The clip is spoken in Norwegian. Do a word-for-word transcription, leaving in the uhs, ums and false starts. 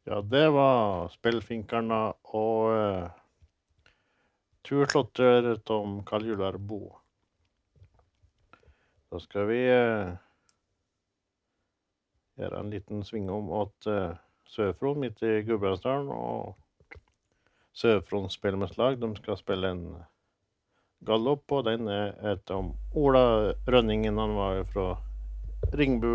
Ja, det var Spellfinkarna og uh, Turslottet Tom Karl Jular Bo. Da skal vi uh, gjøre en liten sving om at uh, Sørfron midt i Gudbrandsdalen og Sørfron spellemannslag, de skal spille en galopp, og den er etter om Ola Rønningen, han var jo fra Ringbu.